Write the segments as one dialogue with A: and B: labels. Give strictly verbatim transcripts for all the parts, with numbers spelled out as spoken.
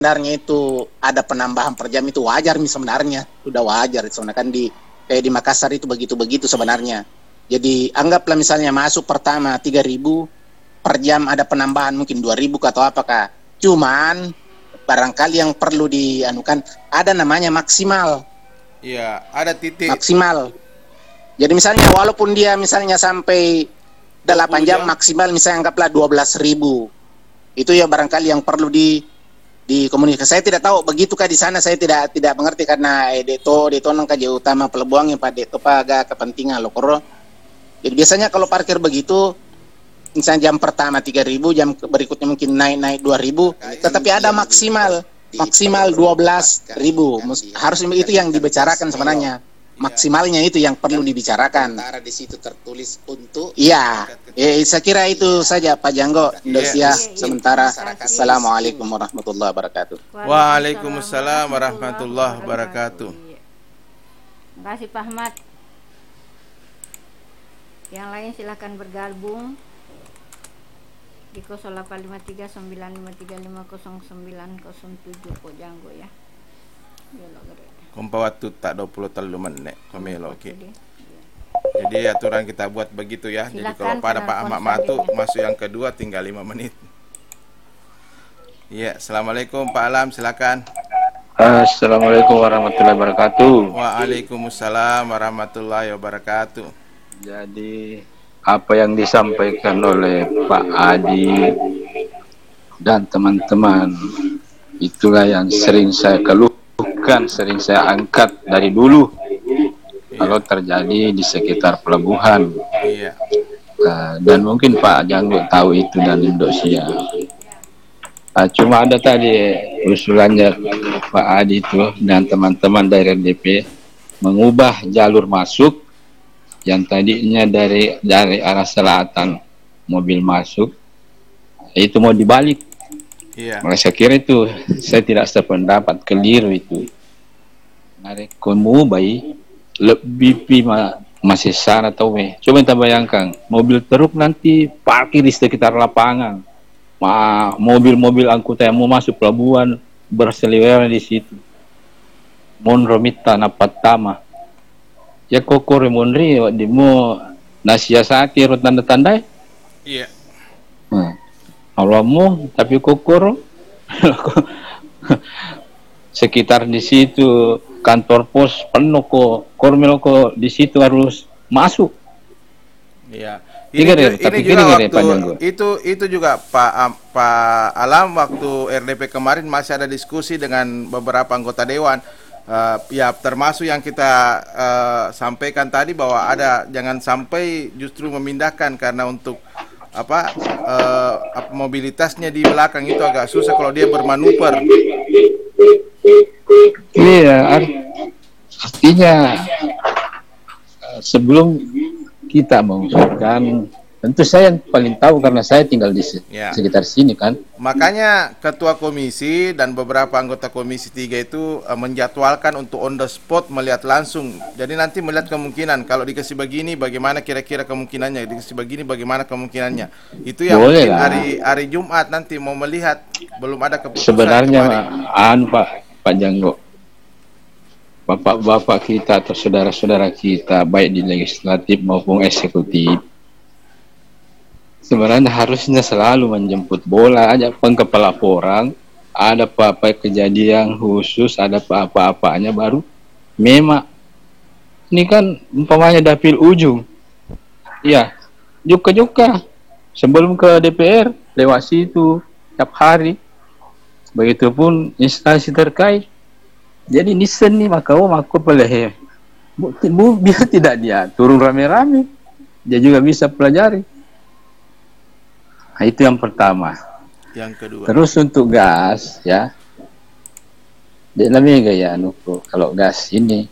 A: sebenarnya itu ada penambahan per jam itu wajar nih sebenarnya, sudah wajar sebenarnya kan di kayak di Makassar itu begitu-begitu sebenarnya. Jadi anggaplah misalnya masuk pertama tiga ribu per jam ada penambahan mungkin dua ribu atau apakah. Cuman barangkali yang perlu dianukan ada namanya maksimal.
B: Iya, ada titik
A: Maksimal. Jadi misalnya walaupun dia misalnya sampai delapan jam maksimal misalnya anggaplah dua belas ribu. Itu ya barangkali yang perlu di di komunikasi. Saya tidak tahu begitukah di sana, saya tidak tidak mengerti karena eh, deto deto nang kaji utama pelabuhan yang Pak deto Pak agak kepentingan loh koro. Jadi biasanya kalau parkir begitu misalnya jam pertama tiga ribu, jam berikutnya mungkin naik-naik dua ribu, tetapi ada maksimal maksimal dua belas ribu. Harus itu yang dibicarakan sebenarnya. Maksimalnya itu yang perlu dibicarakan.
C: Antara di situ tertulis untuk.
A: Iya, eh, saya kira itu saja Pak Janggo. Indonesia sementara. Assalamualaikum warahmatullahi wabarakatuh.
B: Waalaikumsalam warahmatullahi wabarakatuh.
D: Terima kasih Pak Ahmad. Yang lain silahkan bergabung di nol delapan lima tiga sembilan lima tiga lima nol sembilan nol tujuh Pak Janggo ya.
B: Kompa waktu tak dua puluh terlalu menit pemelo oke. Jadi aturan kita buat begitu ya. Jadi kalau pada Pak Ahmad Matu masuk yang kedua tinggal lima menit. Iya, assalamualaikum Pak Alam, silakan.
E: Assalamualaikum warahmatullahi wabarakatuh.
B: Waalaikumsalam warahmatullahi wabarakatuh.
E: Jadi apa yang disampaikan oleh Pak Adi dan teman-teman itulah yang sering saya keluhkan, sering saya angkat dari dulu. Iya. Kalau terjadi di sekitar pelabuhan.
B: Iya.
E: Uh, dan mungkin Pak Janggo tahu itu dan Indonesia. Uh, cuma ada tadi usulannya Pak Adi itu dan teman-teman dari R D P mengubah jalur masuk yang tadinya dari dari arah selatan mobil masuk itu mau dibalik. Iya. Saya kira itu saya tidak sependapat, keliru itu. Narik kamu bayi lebih pima masih sana atau we. Coba kita bayangkan mobil truk nanti parkir di sekitar lapangan. Ma, mobil-mobil angkutan yang mau masuk pelabuhan berseliweran di situ. Monromita napatama. Ya kokore monri di mo nasiasati ro tanda-tandai.
B: Iya.
E: Nah, alamu tapi kokoro sekitar di situ kantor pos penuh kok, kormel kok di situ harus masuk.
B: Iya. Ini, ini, ini juga waktu itu itu juga Pak um, Pak Alam waktu R D P kemarin masih ada diskusi dengan beberapa anggota dewan. Uh, ya termasuk yang kita uh, sampaikan tadi bahwa ada jangan sampai justru memindahkan karena untuk apa uh, mobilitasnya di belakang itu agak susah kalau dia bermanuver.
E: Iya, artinya sebelum kita mengusulkan, tentu saya yang paling tahu karena saya tinggal di ya. sekitar sini kan.
B: Makanya ketua komisi dan beberapa anggota komisi tiga itu uh, menjadwalkan untuk on the spot melihat langsung. Jadi nanti melihat kemungkinan kalau dikasih begini bagaimana kira-kira kemungkinannya, dikasih begini bagaimana kemungkinannya. Itu yang
E: boleh
B: mungkin
E: lah.
B: hari hari Jumat nanti mau melihat belum ada keputusan.
E: Sebenarnya an Pak Pak Janggo, bapak-bapak kita atau saudara-saudara kita baik di legislatif maupun eksekutif sebenarnya harusnya selalu menjemput bola aja peng kepala orang, ada apa-apa kejadian khusus, ada apa-apa-apanya baru memang ini kan umpamanya dapil ujung ya juga-juga sebelum ke D P R lewat situ tiap hari, begitupun instansi terkait. Jadi ini seni maka oh maka peleh bu biar tidak dia turun rame-rame dia juga bisa pelajari. Nah, itu yang pertama.
B: Yang kedua.
E: Terus untuk gas ya, dia namanya gaya nuko. Kalau gas ini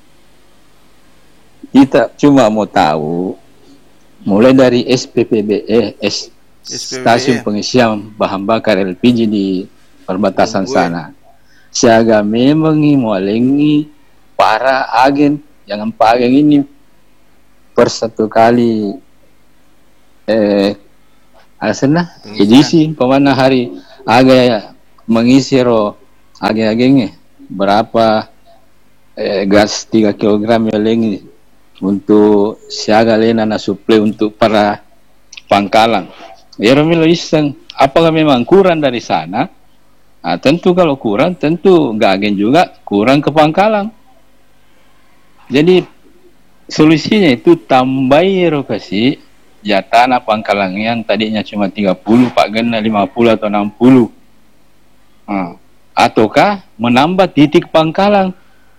E: kita cuma mau tahu mulai dari S P P B E, S, stasiun pengisian bahan bakar L P G di perbatasan oh, sana. Siaga memang mengi para agen jangan pakai ini per satu kali eh asana edisi pemana hari agak mengisi ro agen-agennya berapa eh, gas tiga kilogram yang lengi untuk siaga lena na suplai untuk para pangkalan. Ya Romilo iseng, apakah memang kurang dari sana? Nah, tentu kalau kurang, tentu nggak agen juga kurang ke pangkalan. Jadi solusinya itu tambahi rokasi jatah pangkalan yang tadinya cuma tiga puluh, Pak Gena lima puluh atau enam puluh. Nah, ataukah menambah titik pangkalan?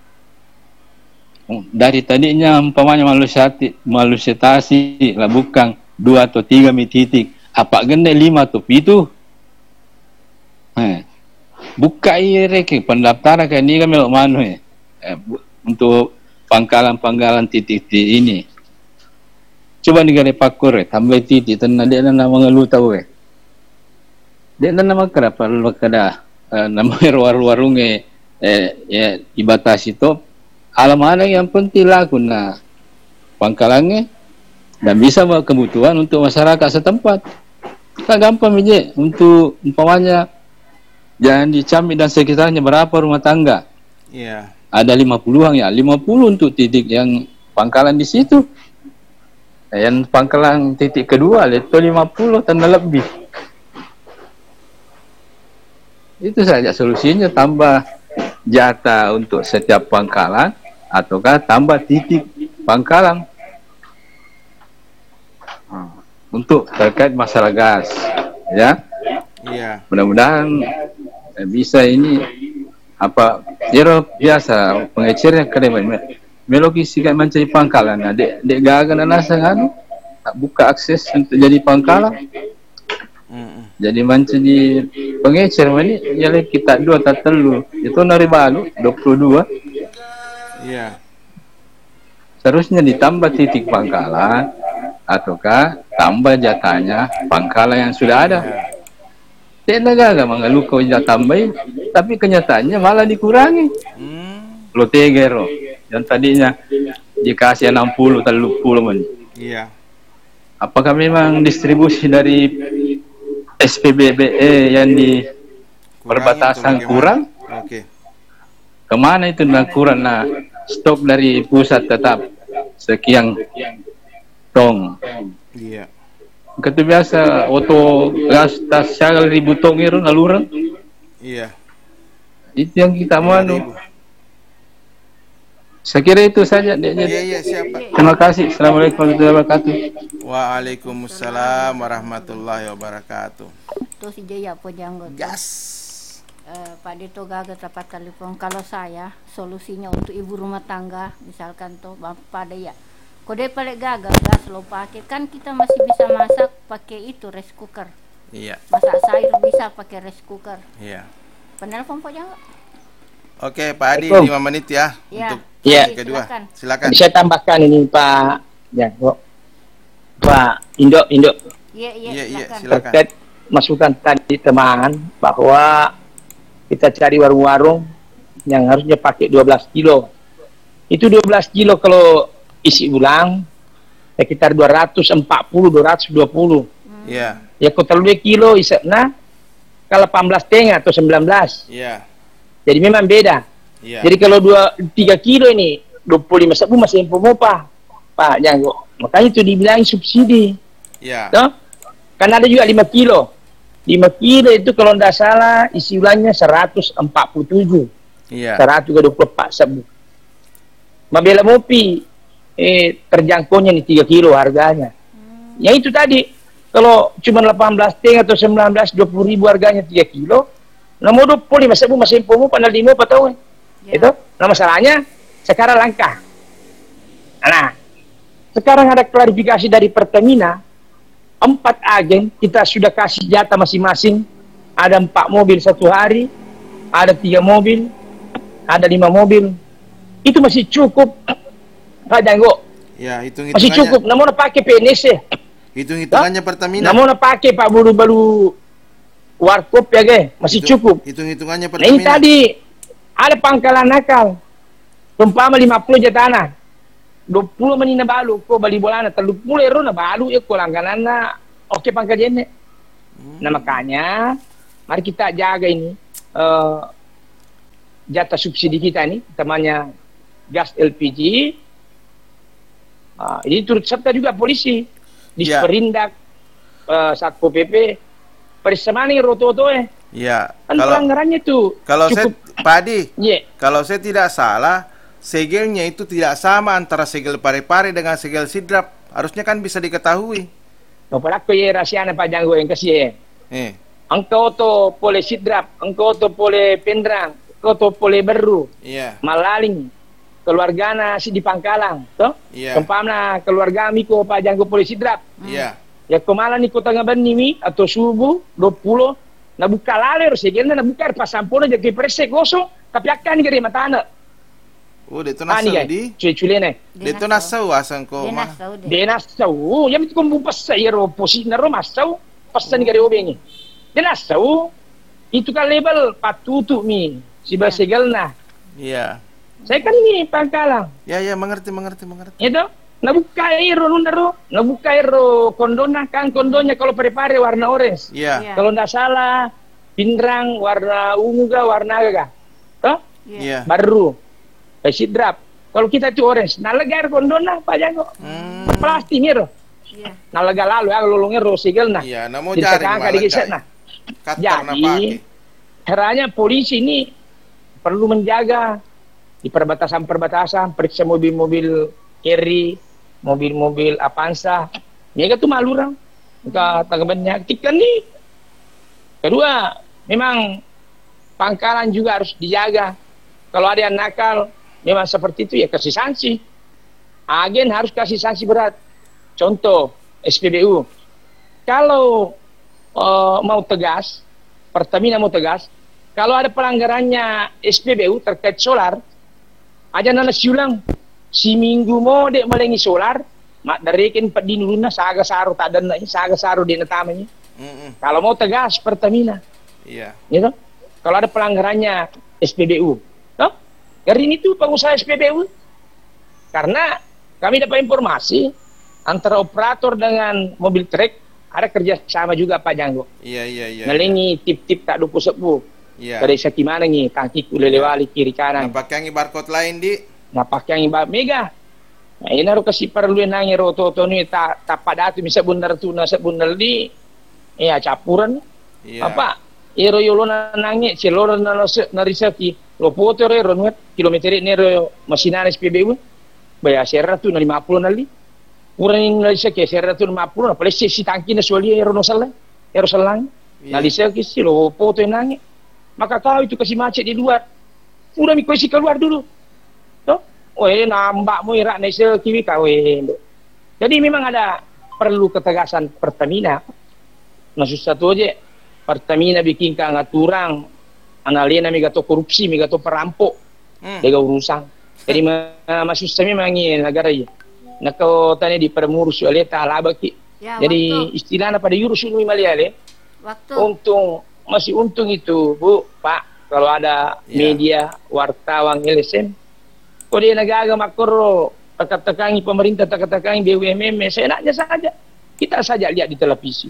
E: Dari tadinya umpamanya malusiati, malusiatasi lah bukan dua atau tiga mi titik, apa gende lima atau itu, eh, buka ireke pendaftaran kayak ini kan melok manu ya, eh, untuk pangkalan-pangkalan titik-titik ini. Coba nih gare pakur ya, tambah titik, tenang dia nama mengeluh tahu ya, dia nama kerapa lu kada eh, nama warung-warungnya eh, ya dibatasi top. Alam-alam yang penting laku nah pangkalannya dan bisa bawa kebutuhan untuk masyarakat setempat. Kan gampang aja untuk umpamanya jangan dicamik dan sekitarnya berapa rumah tangga.
B: Iya. Yeah.
E: Ada lima puluhan ya, lima puluh untuk titik yang pangkalan di situ. Yang pangkalan titik kedua itu lima puluh tanda lebih. Itu saja solusinya, tambah jatah untuk setiap pangkalan ataukah tambah titik pangkalan hmm. untuk terkait masalah gas ya.
B: Iya.
E: Mudah-mudahan eh, bisa ini apa jero biasa pengecernya keren melogi sikat mencari pangkalan. Nah, dek dek gagan nasang anu tak buka akses untuk jadi pangkalan. Mm-mm. Jadi mancing di pengecer ini ialah kita dua tak telu itu nari balu dua puluh dua.
B: Iya.
E: Seharusnya ditambah titik pangkalan ataukah tambah jatahnya pangkalan yang sudah ada. Tidak negara mengeluh kau jatah tambahin, tapi kenyataannya malah dikurangi. Hmm. Lo tegero yang tadinya dikasih enam puluh telu puluh men.
B: Iya.
E: Apakah memang distribusi dari S P B B E yang di kurang perbatasan kurang?
B: Oke. Okay.
E: Kemana itu nah kurang? Nah, stok dari pusat tetap sekian tong.
B: Iya.
E: Ketu biasa auto gas tas syagal ribu tong itu nalurang.
B: Iya.
E: Itu yang kita mau. Saya kira itu saja.
B: Iya, iya, siapa?
E: Terima kasih. Assalamualaikum warahmatullahi wabarakatuh.
B: Waalaikumsalam warahmatullahi wabarakatuh.
D: Itu si Jaya Pojanggot.
B: Gas.
D: Uh, Pak Dito gagal tepat telepon. Kalau saya solusinya untuk ibu rumah tangga, misalkan tuh Bapak Daya, kode paling gagal gas lo pakai, kan kita masih bisa masak pakai itu rice cooker.
B: Iya.
D: Masak sayur bisa pakai rice cooker.
B: Iya.
D: Penelpon Pojanggot.
B: Oke Pak Adi, lima menit ya,
D: ya.
B: untuk
F: ya.
B: kedua.
D: Silakan.
B: Silakan.
F: Saya tambahkan ini Pak ya, Pak Indo Indo.
D: Iya iya.
B: Iya iya.
D: Silakan.
F: Terkait masukan tadi teman bahwa kita cari warung-warung yang harusnya pakai dua belas kilo. Itu dua belas kilo kalau isi ulang sekitar dua ratus empat puluh dua ratus dua puluh.
B: Iya.
F: Hmm. Ya kota dua kilo isepna kalau delapan belas setengah atau sembilan belas.
B: Iya.
F: Jadi memang beda.
B: Iya.
F: Jadi kalau dua tiga kilo ini dua puluh lima sebu masih empo-mopa. Pak Janggo. Makanya itu dibilang subsidi.
B: Iya.
F: Toh? Kan ada juga lima kilo. lima kilo itu kalau tidak salah isi ulangnya seratus empat puluh tujuh.
B: Iya.
F: seratus dua puluh empat sebu. Mabela mopi eh terjangkaunya nih tiga kilo harganya. Hmm. Ya itu tadi. Kalau cuma delapan belas setengah atau sembilan belas dua puluh ribu harganya tiga kilo. Nah mau dua puluh lima sebu masih empo mu panal lima apa tahu. Yeah. Itu. Nah masalahnya sekarang langka. Nah, sekarang ada klarifikasi dari Pertamina. Empat agen kita sudah kasih jatah masing-masing. Ada empat mobil satu hari, ada tiga mobil, ada lima mobil. Itu masih cukup, Pak Janggo.
B: Ya, hitung
F: masih cukup. Namun pakai P N S ya.
B: Hitung-hitungannya Pertamina.
F: Namun pakai Pak Buru-Baru Warkop ya, ge. Masih hitung, cukup.
B: Hitung-hitungannya
F: Nah
B: Pertamina.
F: ini tadi ada pangkalan nakal. Umpama lima puluh juta tanah. dua puluh menina balu ko bali bolana telu puluh ero na balu e ko langganana oke pangkal jene. Hmm. Nah makanya mari kita jaga ini uh, jatah subsidi kita nih, temannya gas L P G. Nah, ini turut serta juga polisi, Disperindak, yeah. uh, Satpol P P, persamaan yang roto-roto eh.
B: Iya.
F: Kan kalau, pelanggarannya itu
B: kalau
F: cukup.
B: Saya, Pak Adi,
F: yeah.
B: kalau saya tidak salah, segelnya itu tidak sama antara segel pare-pare dengan segel sidrap. Harusnya kan bisa diketahui.
F: No, pada aku ya rahasianya Pak Janggo yang kasih.
B: Eh.
F: Engkau to pole sidrap, engkau to pole pendrang, engkau to pole beru,
B: yeah.
F: malaling, keluargana si di Pangkalang, toh?
B: Yeah.
F: Kempamna keluarga miko Pak Janggo pole sidrap.
B: Iya.
F: Yeah. Ya kemala ni kota ngabani mi atau subuh dua puluh na buka laler segelna na buka pasampona jadi perse kosong tapi akan gere matana.
B: Oh, dito na Saudi.
F: Cuy-cuy ne.
B: Dito na Saudi asan ko mah.
F: Dito na Saudi. Yang itu kumbupas saya ro posisi na ro masau pasan gere obengi. Dito na Saudi. Itu kan label patutu mi si basegelna.
B: Iya.
F: Saya kan ini Pangkalang.
B: Ya ya mengerti mengerti mengerti.
F: Itu nabuka iro nundaro, nabuka iro kondona kan kondonya kalau pare-pare warna orange.
B: Iya.
F: Kalau ndak salah pindrang warna ungu ga warna ga. Toh?
B: Iya.
F: Baru. Eh, sidrap. Kalau kita itu orange, nalaga kondona Pak Janggo.
B: Hmm.
F: Plastik iro. Iya. Nalaga lalu ya lolongnya ro sigelna.
B: Iya, namo jari
F: malah. Jadi, heranya polisi ini perlu menjaga di perbatasan-perbatasan, periksa mobil-mobil carry, mobil-mobil Avanza. Mereka tuh malu orang. Mereka tanggapannya aktifkan nih. Kedua, memang Pangkalan juga harus dijaga. Kalau ada yang nakal, memang seperti itu ya kasih sanksi. Agen harus kasih sanksi berat. Contoh S P B U. Kalau uh, mau tegas, Pertamina mau tegas, kalau ada pelanggarannya S P B U terkait solar, aja nana siulang. Si minggu mau dek melengi solar, mak darikin pedi nuluna saga saru tak ada nanya saga saru di netamanya. Mm-mm. Kalau mau tegas Pertamina, iya. Gitu. Kalau ada pelanggarannya S P B U, toh? Hari ini tuh pengusaha S P B U, karena kami dapat informasi antara operator dengan mobil trek ada kerjasama juga Pak Janggo. Iya iya iya. Melengi tip-tip tak dupu sepu. Iya. Dari seki mana nih kaki kulelewali kiri kanan.
B: Nah, pakai yang barcode lain di.
F: Nah pakai yang ibarat mega. Nah ini harus kasih perlu nangi roto-roto nih tak tak pada tu bisa bundar tu nasa bundar di. Iya capuran. Iya. Apa? Ero yolo nangi celoro nalose narisaki lo foto re ronwet kilometer nero masinane S P B U. Bayar seratus lima puluh nali. Kurang narisaki seratus lima puluh. Apalagi si si tangki na suali ero no salah. Ero salang. Narisaki si lo foto nangi. Maka tahu itu kasih macet di luar. Udah mi kasih keluar dulu. Toh? Weh nambak mu irak nese kiwi kawe. Jadi memang ada perlu ketegasan Pertamina. Maksud satu aja Pertamina bikin aturan analena megato korupsi, megato perampok. Hmm. Lega urusan. Jadi maksud saya memang ini negara ya. Nak kau tanya di permurus oleh talaba ki. Ya, jadi waktu. Istilahnya pada yurus ini maliale. Waktu. Untung masih untung itu Bu, Pak, kalau ada ya. Media wartawan L S M. Kau dia negara makro tekan-tekangi pemerintah, tekan-tekangi B U M M, seenaknya saja. Kita saja lihat di televisi.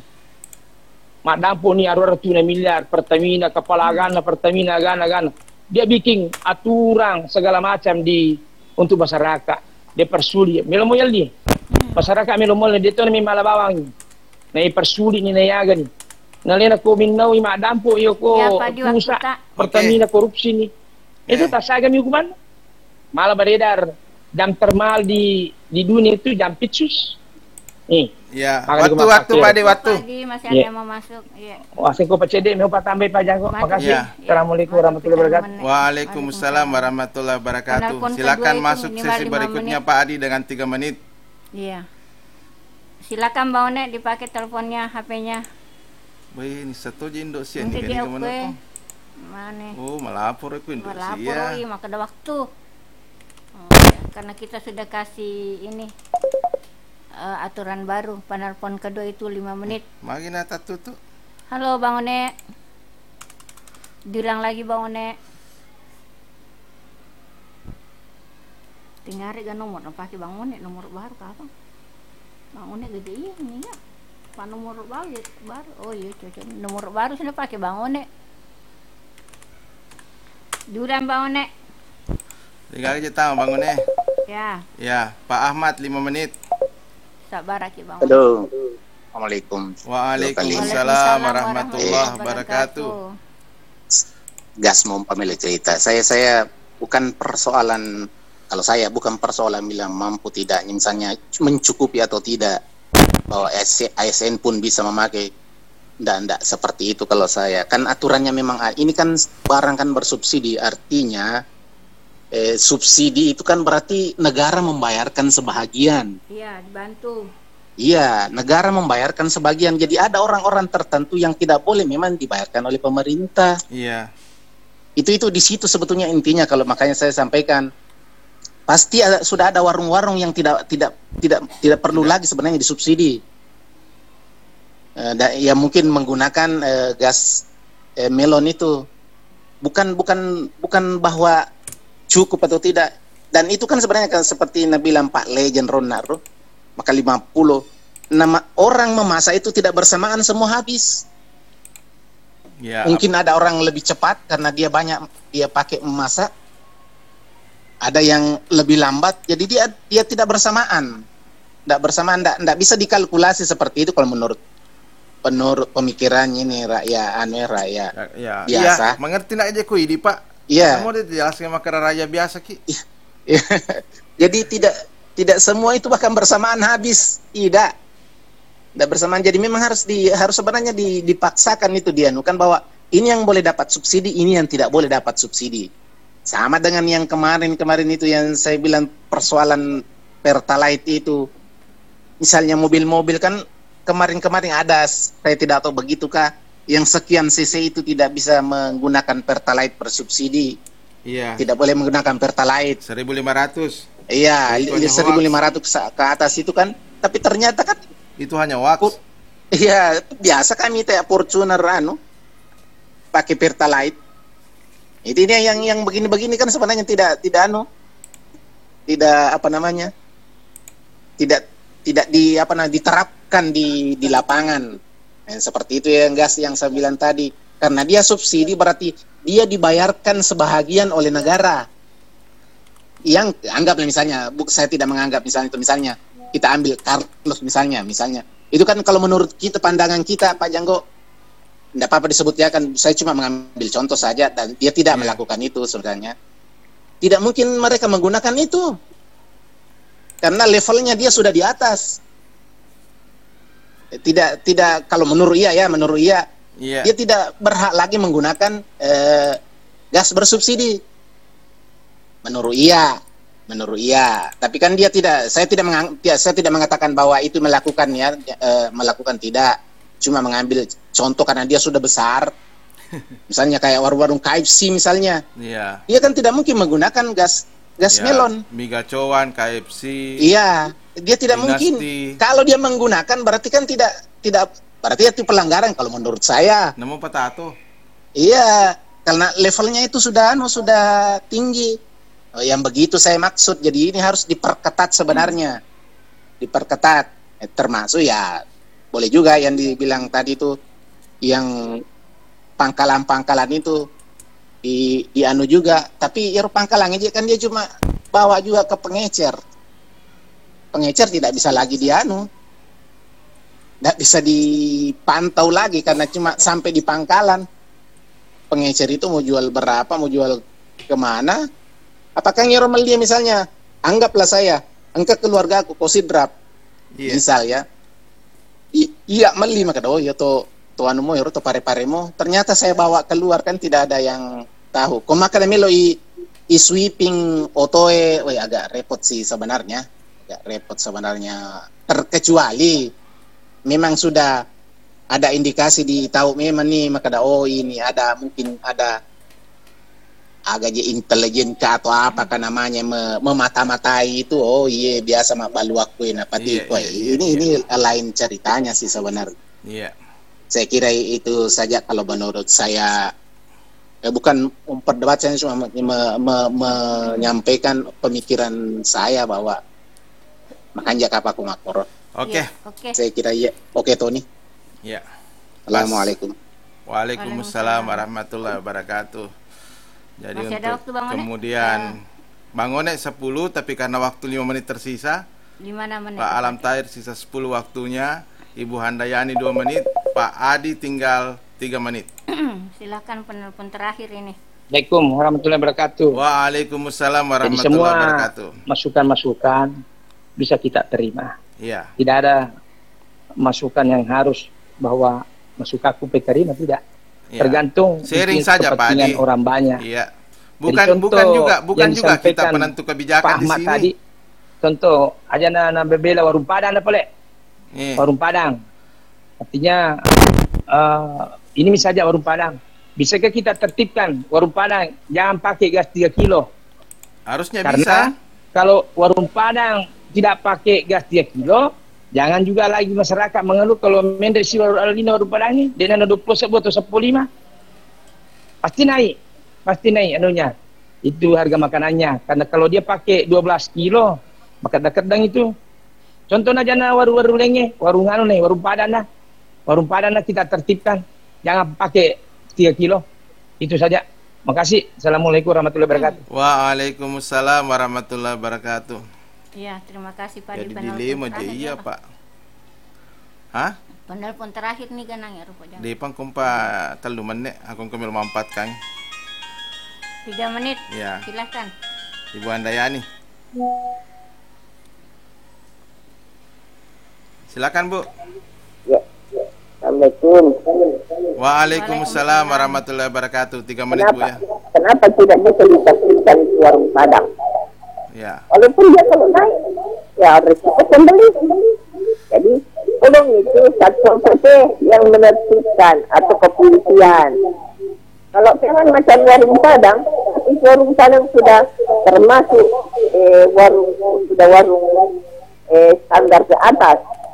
F: Mak dampo ni dua ratus miliar Pertamina, kepala gana Pertamina, gana-gana. Dia bikin aturan segala macam di untuk masyarakat. Dia persulit. Melomoyal dia. Masyarakat melomoyal dia tu ni malah bawang. Nah, persulit ni nayaga ni. Nalena ko minnaw ima dampo iyo ko pusat Pertamina okay. Korupsi ni. Itu okay. Tak saga mi hukuman. Malah beredar jam termal di di dunia itu jam pitsus. Nih. Ya. Waktu-waktu pada waktu. Masih ada yang mau masuk. Iya. Wah, saya ko pacede mau tambah Pak Janggo. Makasih. Ya. Assalamualaikum warahmatullahi wabarakatuh.
B: Waalaikumsalam warahmatullahi wabarakatuh. Silakan masuk sesi berikutnya Pak Adi dengan tiga menit.
D: Iya. Silakan Mbak One dipakai teleponnya, H P-nya.
B: Wih, ini satu je Indonesia ni kan mana tu? Mana? Oh, melapor aku Indonesia.
D: Melapor, iya, maka ada waktu. Oh, ya. Karena kita sudah kasih ini uh, aturan baru, penelpon kedua itu lima menit.
B: Mari nata tu tu.
D: Halo Bang One. Diulang lagi Bang One. Tinggal kan nomor, pakai Bang One nomor baru apa? Bang One gede ini ya. Pak nomor baru, baru, oh iya cocok nomor baru sudah pakai Bang One. Durian Bang One.
B: Tinggal aja tahu Bang One.
D: Ya.
B: Ya, Pak Ahmad lima menit.
D: Sabar aki Bang One.
A: Halo. Assalamualaikum.
B: Waalaikumsalam warahmatullahi wabarakatuh.
A: Gas mau pamela cerita. Saya saya bukan persoalan kalau saya bukan persoalan bilang mampu tidak misalnya mencukupi atau tidak bahwa A S N pun bisa memakai. Nggak, nggak seperti itu kalau saya. Kan aturannya memang ini kan barang kan bersubsidi artinya eh, subsidi itu kan berarti negara membayarkan sebahagian.
D: Iya, dibantu.
A: Iya, negara membayarkan sebagian. Jadi ada orang-orang tertentu yang tidak boleh memang dibayarkan oleh pemerintah.
B: Iya.
A: Itu itu di situ sebetulnya intinya kalau makanya saya sampaikan pasti ada, sudah ada warung-warung yang tidak tidak tidak tidak perlu lagi sebenarnya disubsidi. Uh, da, ya mungkin menggunakan uh, gas uh, melon itu bukan bukan bukan bahwa cukup atau tidak. Dan itu kan sebenarnya kan seperti Nabilan Pak Legend Ronaro maka lima puluh nama orang memasak itu tidak bersamaan semua habis.
B: Ya,
A: mungkin ada orang lebih cepat karena dia banyak dia pakai memasak. Ada yang lebih lambat jadi dia dia tidak bersamaan. Tidak bersamaan tidak tidak bisa dikalkulasi seperti itu kalau menurut menurut pemikirannya ini rakyat anu rakyat
B: ya,
A: biasa.
B: Ya, mengerti nak aja kui di Pak.
A: Iya.
B: Kamu dijelaskan makara rakyat biasa ki.
A: Ya. Jadi tidak tidak semua itu bahkan bersamaan habis, tidak, tidak bersamaan. Jadi memang harus di harus sebenarnya di, dipaksakan itu dia, bukan bahwa ini yang boleh dapat subsidi, ini yang tidak boleh dapat subsidi. Sama dengan yang kemarin-kemarin itu yang saya bilang persoalan Pertalite itu, misalnya mobil-mobil kan kemarin-kemarin ada, saya tidak tahu begitukah, yang sekian cc itu tidak bisa menggunakan Pertalite bersubsidi.
B: Iya.
A: Tidak boleh menggunakan Pertalite.
B: seribu lima ratus.
A: Iya, seribu lima ratus ke atas itu kan. Tapi ternyata kan
B: itu hanya wax.
A: Iya, biasa kami teh Fortuner anu pakai Pertalite. Itu ini yang yang begini-begini kan sebenarnya tidak tidak anu. Tidak apa namanya? Tidak tidak di apa namanya diterapkan di di lapangan. Nah, seperti itu yang gas yang saya bilang tadi. Karena dia subsidi berarti dia dibayarkan sebahagian oleh negara. Yang anggaplah misalnya, bu, saya tidak menganggap misalnya itu misalnya kita ambil Carlos misalnya, misalnya itu kan kalau menurut kita pandangan kita Pak Janggo, tidak apa-apa disebut ya kan, saya cuma mengambil contoh saja dan dia tidak yeah. melakukan itu sebenarnya. Tidak mungkin mereka menggunakan itu karena levelnya dia sudah di atas. Tidak tidak kalau menurut ia ya menurut ia yeah. dia tidak berhak lagi menggunakan eh, gas bersubsidi. Menurut ia, menurut ia. Tapi kan dia tidak, saya tidak mengang, saya tidak mengatakan bahwa itu melakukan ya, e, melakukan tidak. Cuma mengambil contoh karena dia sudah besar. Misalnya kayak warung-warung K F C misalnya.
B: Iya.
A: Dia kan tidak mungkin menggunakan gas gas ya, melon.
B: Migacoan, K F C.
A: Iya, dia tidak
B: Dinasti.
A: mungkin. Kalau dia menggunakan berarti kan tidak tidak berarti itu pelanggaran kalau menurut saya.
B: Namun patato.
A: Iya, karena levelnya itu sudah anu sudah tinggi. Oh, yang begitu saya maksud. Jadi ini harus diperketat sebenarnya, diperketat. Eh, termasuk ya boleh juga yang dibilang tadi itu yang pangkalan-pangkalan itu di, di anu juga. Tapi ya pangkalan aja kan dia cuma bawa juga ke pengecer. Pengecer tidak bisa lagi di anu, tidak bisa dipantau lagi karena cuma sampai di pangkalan. Pengecer itu mau jual berapa, mau jual kemana? Apakah normal dia misalnya, anggaplah saya, angkat keluarga aku kosidrap, yeah. misal ya, I, iya meli maka oh ya to to anu mo ya to pare pare mo, ternyata saya bawa keluar kan tidak ada yang tahu. Kau makan melo i, i sweeping otoe, wah agak repot sih sebenarnya, agak repot sebenarnya. Terkecuali memang sudah ada indikasi di tahu memang nih maka da oh ini ada mungkin ada agak intelijen ke atau apa kan namanya memata-matai itu oh iya biasa mak balu aku ini pati yeah, yeah, yeah, ini yeah. ini lain ceritanya sih sebenarnya.
B: Iya. Yeah.
A: Saya kira itu saja kalau menurut saya eh, bukan memperdebat saya cuma me, me, me, menyampaikan pemikiran saya bahwa makanya apa aku makor.
B: Oke. Okay.
D: Yeah, okay.
A: Saya kira ya oke okay, Tony.
B: Iya. Yeah.
A: Assalamualaikum.
B: Waalaikumsalam warahmatullahi wabarakatuh. Jadi
D: masih
B: untuk
D: ada waktu Bang One.
B: kemudian
D: Ya.
B: Bang One sepuluh, tapi karena waktu lima menit tersisa.
D: lima menit.
B: Pak Alam Tahir sisa sepuluh waktunya, Ibu Handayani dua menit, Pak Adi tinggal tiga menit.
D: Silakan penelpon terakhir ini.
F: Assalamualaikum warahmatullahi wabarakatuh.
B: Waalaikumsalam
F: Jadi
B: warahmatullahi
F: semua
B: wabarakatuh.
F: masukan-masukan bisa kita terima.
B: Iya.
F: Tidak ada masukan yang harus bahwa masuk aku pekerina, tidak.
B: Ya.
F: Tergantung
B: Sharing saja Pak Adi.
F: orang banyak.
B: Iya. Bukan
F: Jadi,
B: bukan juga bukan
F: yang
B: juga kita
F: disampaikan
B: penentu kebijakan
F: Pak
B: di
F: Ahmad
B: sini.
F: tadi, contoh aja na, na bebela warung Padang ada boleh.
B: Iya.
F: Warung Padang. Artinya uh, ini misalnya warung Padang. Bisakah kita tertibkan warung Padang jangan pakai gas tiga kilo?
B: Harusnya
F: Karena
B: bisa.
F: kalau warung Padang tidak pakai gas tiga kilo, jangan juga lagi masyarakat mengeluh kalau mendek si warung Alina warung Padang ini dengan dua puluh sebuah atau sepuluh lima. Pasti naik. Pasti naik anunya. Itu harga makanannya. Karena kalau dia pakai dua belas kilo, maka kadang itu contoh aja na warung-warung lenge, warung anu nih, warung Padang nah. Warung Padang nah kita tertibkan. Jangan pakai tiga kilo. Itu saja. Makasih. Assalamualaikum warahmatullahi wabarakatuh.
B: Waalaikumsalam warahmatullahi wabarakatuh.
D: Iya, terima kasih Pak.
B: Jadi
D: Di penelpon
B: dilema aja
D: terakhir
B: iya
D: ya,
B: Pak. Hah?
D: Penelpon terakhir nih ganang ya rupanya.
B: Di pang kumpa telu menit akong kami empat kan.
D: Tiga menit.
B: Ya.
D: Silakan.
B: Ibu Handayani. Silakan Bu.
G: Ya. Assalamualaikum.
B: Waalaikumsalam warahmatullahi wabarakatuh. Tiga menit Bu ya.
G: Kenapa tidak bisa dipastikan warung Padang?
B: Ya.
G: Walaupun dia kalau naik, ya resiko pembeli. Jadi, tolong itu Satpol P P yang menertibkan atau kepolisian. Kalau memang macam warung Padang, itu warung Padang sudah termasuk eh, warung sudah warung eh, standar ke atas.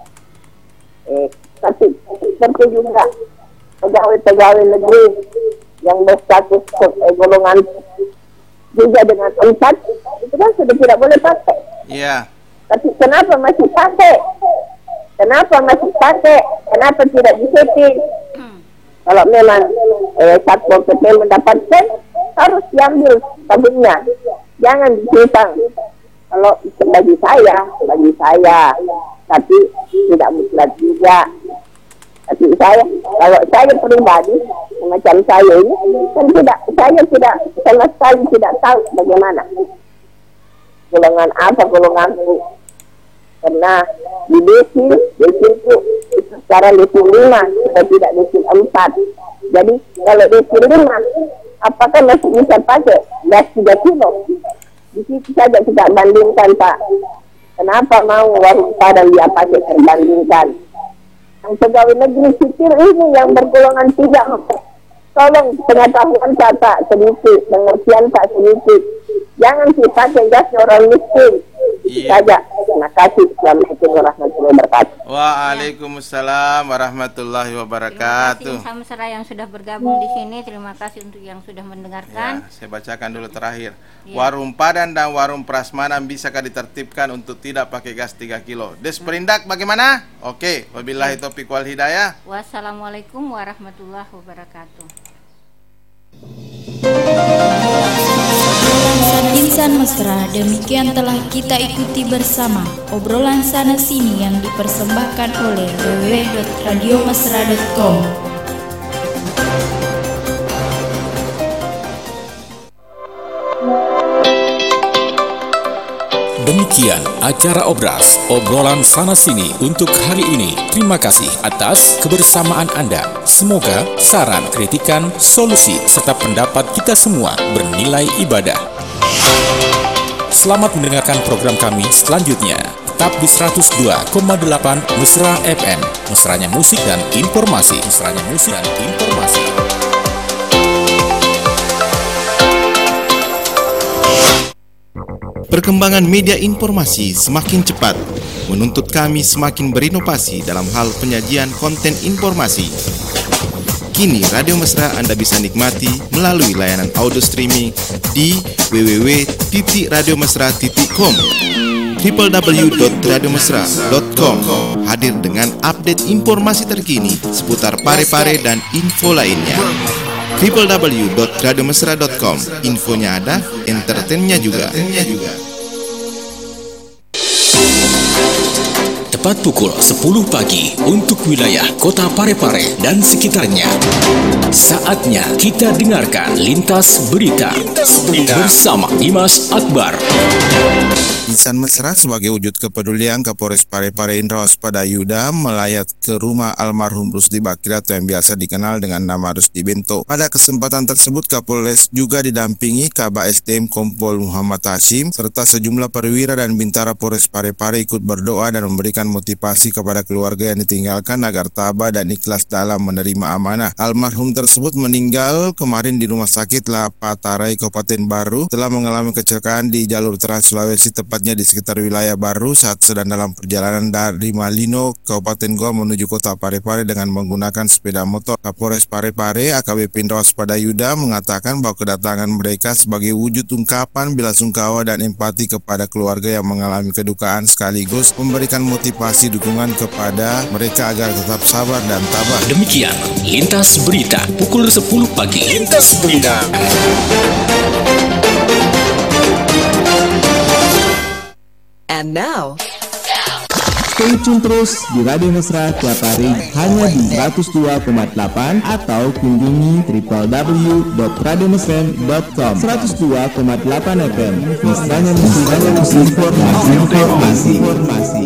G: Eh, tapi seperti juga pegawai-pegawai negeri yang berstatus eh, golongan juga dengan empat, itu kan sudah tidak boleh pakai.
B: Iya.
G: Tapi kenapa masih pakai? Kenapa masih pakai? Kenapa tidak disetting? Kalau memang eh, Satpol P P mendapatkan, harus diambil tabungnya. Jangan disimpan. Kalau bagi saya, bagi saya, tapi tidak mutlak juga. Tapi saya, kalau saya pribadi, macam saya ini, kan tidak, saya tidak sama sekali tidak tahu bagaimana golongan apa golongan itu. Karena di desil, desil itu secara desil lima, sudah tidak desil empat. Jadi kalau desil lima, apakah masih bisa pakai gas tiga kilo? Di situ saja kita bandingkan Pak. Kenapa mau warung Padang dia pakai terbandingkan? Yang pegawai negeri sipil ini yang bergolongan tiga, tolong pengetahuan Pak sedikit, pengertian Pak sedikit. Jangan dipakai gas orang miskin. Itu
B: Iya.
G: saja. Terima kasih. Assalamualaikum warahmatullahi wabarakatuh.
B: Waalaikumsalam warahmatullahi
D: Terima
B: wabarakatuh.
D: kasih Insan Mesra yang sudah bergabung di sini. Terima kasih untuk yang sudah mendengarkan.
B: Ya, saya bacakan dulu terakhir.
D: Ya.
B: Warung Padang dan warung Prasmanan bisakah ditertibkan untuk tidak pakai gas tiga kilo? Desperindak bagaimana? Oke, wabillahi taufiq wal hidayah.
D: Wassalamualaikum warahmatullahi wabarakatuh.
H: Insan Mesra, demikian telah kita ikuti bersama obrolan sana sini yang dipersembahkan oleh w w w titik radio mesra titik com.
I: Demikian acara Obras, obrolan sana sini untuk hari ini. Terima kasih atas kebersamaan Anda. Semoga saran, kritikan, solusi, serta pendapat kita semua bernilai ibadah. Selamat mendengarkan program kami selanjutnya. Tetap di seratus dua koma delapan Mesra F M. Mesranya musik dan informasi. Mesranya musik dan informasi.
J: Perkembangan media informasi semakin cepat, menuntut kami semakin berinovasi dalam hal penyajian konten informasi. Kini Radio Mesra Anda bisa nikmati melalui layanan audio streaming di w w w titik radio mesra titik com. w w w titik radio mesra titik com hadir dengan update informasi terkini seputar Parepare dan info lainnya. w w w dot radio mesra dot com. Infonya ada, entertainnya juga.
I: Tepat pukul sepuluh pagi untuk wilayah Kota Parepare dan sekitarnya. Saatnya kita dengarkan Lintas Berita, Lintas Berita. bersama Dimas Akbar.
J: Insan Mesra sebagai wujud kepedulian Kapolres Parepare Indra Waspada Yuda melayat ke rumah almarhum Rusdi Bakir atau yang biasa dikenal dengan nama Rusdi Bento. Pada kesempatan tersebut Kapolres juga didampingi Kaba S D M Kompol Muhammad Hashim serta sejumlah perwira dan bintara Polres Parepare ikut berdoa dan memberikan motivasi kepada keluarga yang ditinggalkan agar tabah dan ikhlas dalam menerima amanah. Almarhum tersebut meninggal kemarin di Rumah Sakit Lapatarai Kabupaten Baru setelah mengalami kecelakaan di jalur Trans Sulawesi tepatnya di sekitar wilayah Baru saat sedang dalam perjalanan dari Malino, Kabupaten Goa menuju Kota Parepare dengan menggunakan sepeda motor. Kapolres Parepare A K B P Indra Waspada Yuda mengatakan bahwa kedatangan mereka sebagai wujud ungkapan bela sungkawa dan empati kepada keluarga yang mengalami kedukaan sekaligus memberikan motivasi dukungan kepada mereka agar tetap sabar dan tabah.
I: Demikian Lintas Berita pukul sepuluh pagi. Lintas Berita.
K: And now,
L: stay tune terus di Radio Mesra tiap hari hanya di seratus dua koma delapan atau kunjungi w w w dot radio mesra dot com. seratus dua koma delapan F M. Mesranya musikannya musik informasi informasi informasi.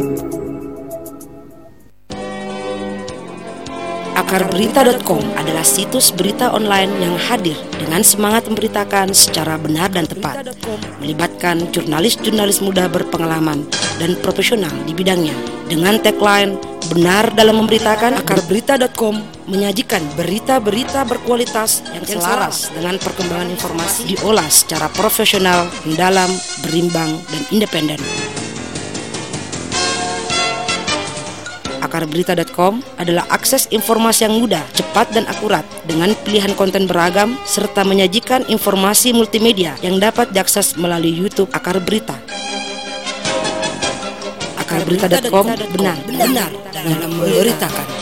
K: akar berita dot com adalah situs berita online yang hadir dengan semangat memberitakan secara benar dan tepat, melibatkan jurnalis-jurnalis muda berpengalaman dan profesional di bidangnya. Dengan tagline benar dalam memberitakan, akar berita dot com menyajikan berita-berita berkualitas yang selaras dengan perkembangan informasi, diolah secara profesional, mendalam, berimbang, dan independen. akar berita dot com adalah akses informasi yang mudah, cepat, dan akurat dengan pilihan konten beragam serta menyajikan informasi multimedia yang dapat diakses melalui YouTube Akar Berita. akar berita dot com benar-benar dalam memberitakan.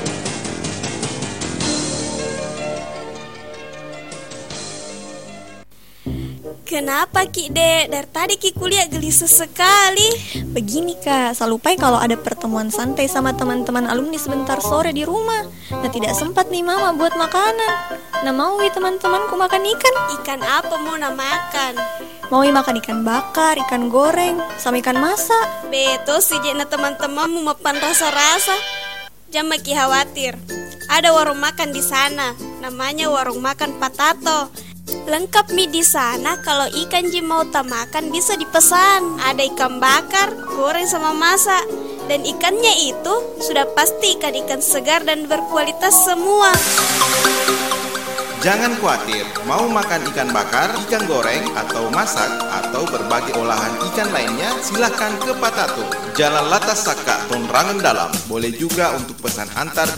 M: Kenapa Ki Dek? Dari tadi Ki kuliah gelisah sekali.
N: Begini Kak, Salupai kalau ada pertemuan santai sama teman-teman alumni sebentar sore di rumah. Nah tidak sempat nih Mama buat makanan. Nah mau wi teman-temanku makan ikan.
M: Ikan apa mau nak makan?
N: Mau wi makan ikan bakar, ikan goreng, sama ikan masak.
M: Betul sih Jena teman-temanmu mapan rasa-rasa. Jangan Ki khawatir. Ada warung makan di sana. Namanya warung makan Patato. Lengkap mie di sana. Kalau ikan ji mau tak makan bisa dipesan. Ada ikan bakar, goreng sama masak. Dan ikannya itu sudah pasti ikan-ikan segar dan berkualitas semua.
B: Jangan khawatir, mau makan ikan bakar, ikan goreng, atau masak, atau berbagai olahan ikan lainnya, silahkan ke Patato, Jalan Latas Saka, Tonrangan Dalam. Boleh juga untuk pesan antar